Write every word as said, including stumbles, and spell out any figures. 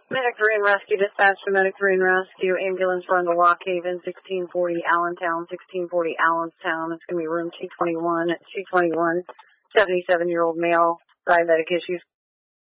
Medic three and Rescue, dispatch to Medic three and Rescue, ambulance run to Lock Haven, sixteen forty Allentown, sixteen forty Allenstown. It's going to be room two twenty-one at two twenty-one, seventy-seven-year-old male, diabetic issues.